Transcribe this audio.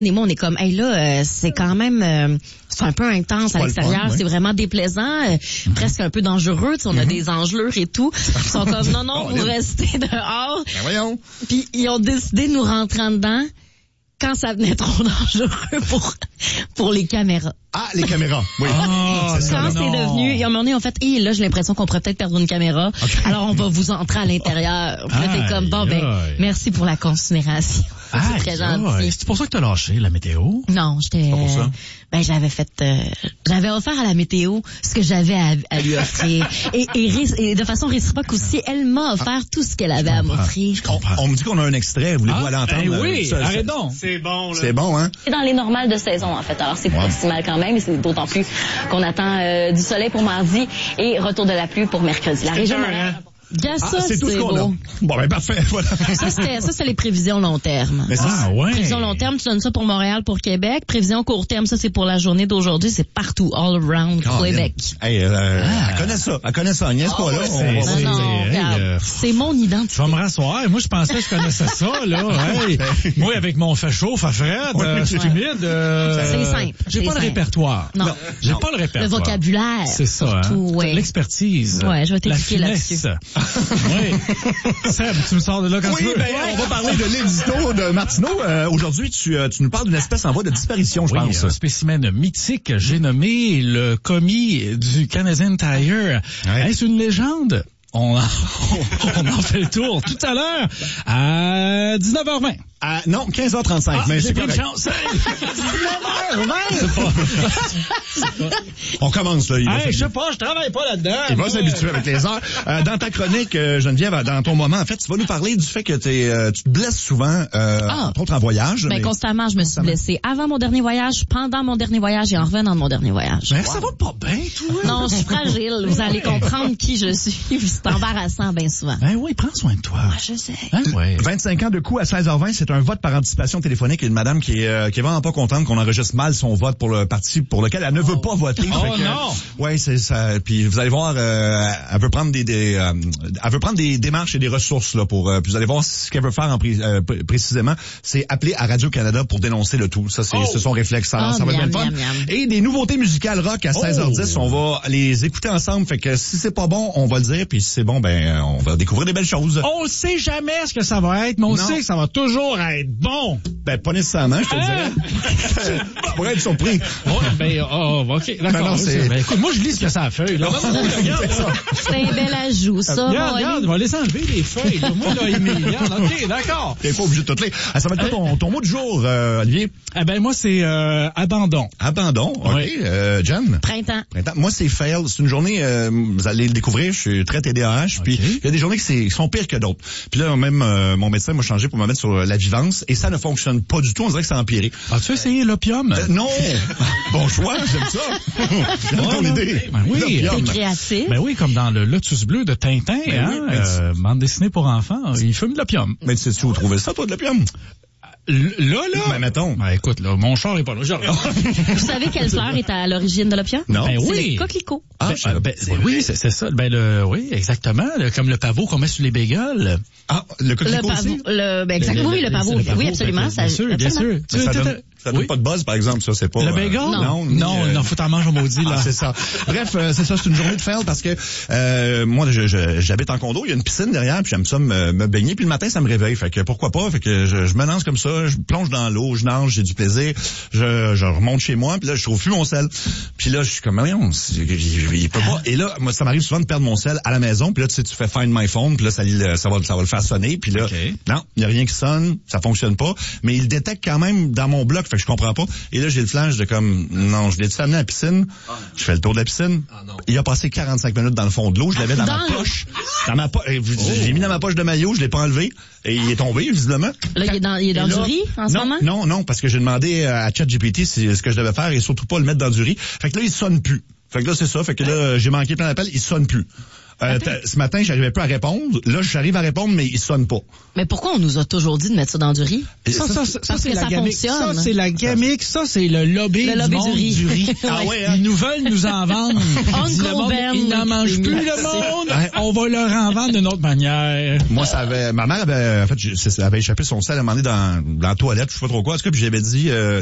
Et moi, on est comme, hey là, c'est quand même, c'est un peu intense à l'extérieur, c'est vraiment déplaisant, presque un peu dangereux, tu sais, on a des engelures et tout. Ils sont comme, non, vous restez dehors. Ben voyons. Puis ils ont décidé de nous rentrer en dedans quand ça venait trop dangereux pour les caméras. Ah, les caméras, oui. Quand c'est devenu, et à un moment donné, on fait, là, j'ai l'impression qu'on pourrait peut-être perdre une caméra, alors on va vous entrer à l'intérieur. Puis là, t'es comme, merci pour la considération. C'est très gentil. C'est pour ça que t'as lâché la météo? Non, j'étais... Pas pour ça? J'avais offert à la météo ce que j'avais à lui offrir. et de façon réciproque aussi, elle m'a offert tout ce qu'elle avait à m'offrir. Je comprends. On me dit qu'on a un extrait. Voulez-vous aller entendre? Oui, arrête donc. C'est bon, là. C'est bon, hein? C'est dans les normales de saison, en fait. Alors, c'est pas si mal quand même, et c'est d'autant plus qu'on attend du soleil pour mardi et retour de la pluie pour mercredi. La région c'est tout ce qu'on a. Bon, ben parfait, voilà. Ça, c'est les prévisions long terme. Mais Prévisions long terme, tu donnes ça pour Montréal, pour Québec. Prévisions court terme, ça, c'est pour la journée d'aujourd'hui. C'est partout, all around Québec. Hey, elle connaît ça. Agnès, pas là. C'est mon identité. Tu vas me rasseoir. Moi, je pensais que je connaissais ça, là. Hey. Moi, avec mon fait chaud, fait frais, c'est humide. C'est simple. J'ai pas le répertoire. Non. J'ai pas le répertoire. Le vocabulaire. C'est ça, surtout, hein. L'expertise. Ouais, je vais t'expliquer là-dessus. Oui. Seb, tu me sors de là quand tu veux. On va parler de l'édito de Martineau. Aujourd'hui, tu nous parles d'une espèce en voie de disparition, je pense. Un spécimen mythique, j'ai nommé le commis du Canadian Tire. Est-ce une légende? On en fait le tour tout à l'heure à 19h20. Non, 15h35. Mais j'ai c'est pas de correct. chance. 19h20! On commence, là. Je sais pas, je travaille pas là-dedans. Il va s'habituer avec les heures. Dans ta chronique, Geneviève, dans ton moment, en fait, tu vas nous parler du fait que tu te blesses souvent, entre autres en voyage. Mais constamment, je me suis blessée. Avant mon dernier voyage, pendant mon dernier voyage et en revenant de mon dernier voyage. Mais ça va pas bien, toi? Non, je suis fragile. Vous allez comprendre qui je suis. C'est embarrassant, bien souvent. Ben oui, prends soin de toi. Je sais. 25 ans de coup à 16h20, c'est un vote par anticipation téléphonique. Une madame qui est vraiment pas contente qu'on enregistre mal son vote pour le parti pour lequel elle ne veut pas voter. Non! Ouais, c'est ça. Puis vous allez voir, elle veut prendre elle veut prendre des démarches et des ressources là pour. Puis vous allez voir ce qu'elle veut faire précisément, c'est appeler à Radio-Canada pour dénoncer le tout. Ça, c'est son réflexe. Ça va être bien fun. Et des nouveautés musicales rock à 16h10, on va les écouter ensemble. Fait que si c'est pas bon, on va le dire. Puis si c'est bon, ben on va découvrir des belles choses. On sait jamais ce que ça va être, mais on sait que ça va toujours être bon. Ben pas nécessairement, je te dirais. Tu pourrais être surpris. OK, d'accord. Écoute, moi je lis ce que ça a fait. Là. C'est un bel ajout, ça. Regarde, on va laisser enlever les feuilles. Là. Moi, là, Émile, regarde. OK, d'accord. T'es pas obligé de tout lire. Ça va être quoi ton mot du jour, Olivier? Moi, c'est abandon. Abandon, OK. Oui. Jen? Printemps. Moi, c'est fail. C'est une journée, vous allez le découvrir, je suis très TDAH, puis il y a des journées qui sont pires que d'autres. Puis là, même mon médecin m'a changé pour me mettre sur la Vivance, et ça ne fonctionne pas du tout. On dirait que c'est empiré. As-tu essayé l'opium? Non! Bon choix, j'aime ça. J'aime ton idée. Ben oui. C'est créatif. Ben oui, comme dans le Lotus bleu de Tintin, bande dessinée pour enfants, il fume de l'opium. Mais tu sais où trouver ça, toi, de l'opium? Là. Ben, mettons. Ben, écoute, là, mon char est pas là. Vous savez quelle fleur est à l'origine de l'opium? Non. Ben C'est oui. le coquelicot. Oui, c'est ça. Oui, exactement. Comme le pavot qu'on met sur les bagels. Ah, le coquelicot aussi? Exactement. Oui, le pavot. Oui, absolument. Bien sûr. Ça donne pas de buzz, par exemple, ça, c'est pas... Le bagel? Non, faut t'en manger au maudit, là. C'est ça. Bref, c'est ça, c'est une journée de fail parce que moi, j'habite en condo, il y a une piscine derrière, puis j'aime ça me baigner, puis le matin, ça me réveille. Fait que pourquoi pas? Fait que je me lance comme ça, je plonge dans l'eau, je nage, j'ai du plaisir, je remonte chez moi, puis là, je trouve plus mon sel. Puis là, je suis comme, il peut pas. Et là, moi, ça m'arrive souvent de perdre mon sel à la maison, puis là, tu sais, tu fais Find My Phone, puis là, ça va le faire sonner, puis là, non, il y a rien qui sonne, ça fonctionne pas, mais il détecte quand même dans mon bloc, fait que je comprends pas. Et là, j'ai le flash de comme, non, je l'ai-tu amené à la piscine? Je fais le tour de la piscine. Il a passé 45 minutes dans le fond de l'eau, je l'avais dans ma poche. J'ai mis dans ma poche de maillot, je l'ai pas enlevé, et il est tombé, visiblement. Là, il est dans du riz, en ce moment? Non, parce que j'ai demandé à ChatGPT ce que je devais faire et surtout pas le mettre dans du riz. Fait que là, il sonne plus. Fait que là, c'est ça. Fait que là, j'ai manqué plein d'appels, il sonne plus. Ce matin, j'arrivais pas à répondre. Là, j'arrive à répondre, mais il sonne pas. Mais pourquoi on nous a toujours dit de mettre ça dans du riz? Ça, parce c'est que la ça gamique. fonctionne. Ça, c'est la gamique. Ça, c'est le lobby du monde du riz. Ah ouais, hein? Ils nous veulent nous en vendre. Ils n'en mangent plus, le monde. On va leur en vendre d'une autre manière. Moi, ma mère avait, en fait, ça avait échappé son sel à un moment donné dans la toilette, je sais pas trop quoi. En tout cas, puis j'avais dit,